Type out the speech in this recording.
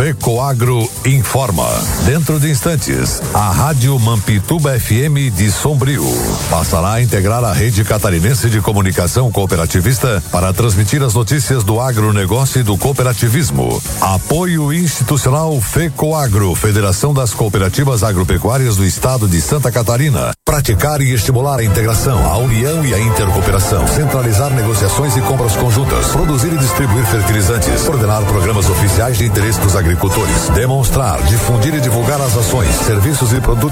FECOAGRO informa. Dentro de instantes, a Rádio Mampituba FM de Sombrio passará a integrar a rede catarinense de comunicação cooperativista para transmitir as notícias do agronegócio e do cooperativismo. Apoio institucional FECOAGRO, Federação das Cooperativas Agropecuárias do Estado de Santa Catarina. Praticar e estimular a integração, a união e a intercooperação. Centralizar negociações e compras conjuntas. Produzir e distribuir fertilizantes. Coordenar programas oficiais de interesse dos agricultores. Demonstrar, difundir e divulgar as ações, serviços e produtos